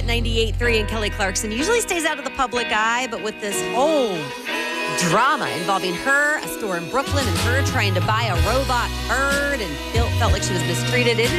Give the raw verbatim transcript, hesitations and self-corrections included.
ninety-eight point three, and Kelly Clarkson usually stays out of the public eye, but with this whole drama involving her, a store in Brooklyn, and her trying to buy a robot bird and felt, felt like she was mistreated, it